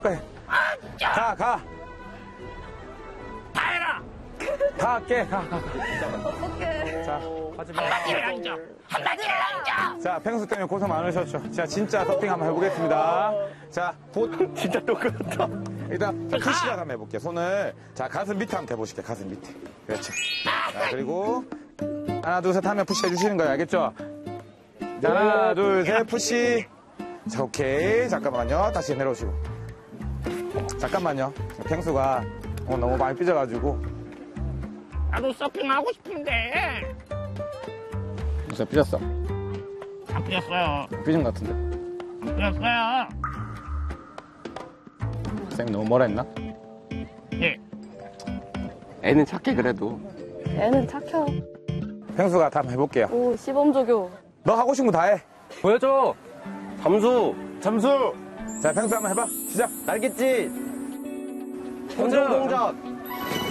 가. 다 해라. 다 할게. 가. 어떡해. 자, 하지마. 한마디를 앉아. 한마디를 앉아. 자, 펭수 때문에 고생 많으셨죠. 자, 진짜 서핑 한번 해보겠습니다. 자, 진짜 똑같다. 일단, 푸시작 한번 해볼게요. 손을. 자, 가슴 밑에 한번 대보실게요. 가슴 밑에. 그렇지. 자, 그리고, 하나, 둘, 셋 하면 푸시 해주시는 거예요. 알겠죠? 자, 하나, 둘, 셋, 푸시. 자, 오케이. 잠깐만요. 다시 내려오시고. 잠깐만요. 펭수가 너무 많이 삐져가지고. 나도 서핑하고 싶은데. 무슨 삐졌어? 안 삐졌어요. 삐진 것 같은데. 안 삐졌어요. 쌤 너무 뭐라 했나? 예. 애는 착해 그래도. 애는 착해. 펭수가 다 한번 해볼게요. 오, 시범조교. 너 하고 싶은 거 다 해. 보여줘. 잠수. 잠수. 자, 펭수 한번 해봐. 시작. 날갯짓. 혼전 동작.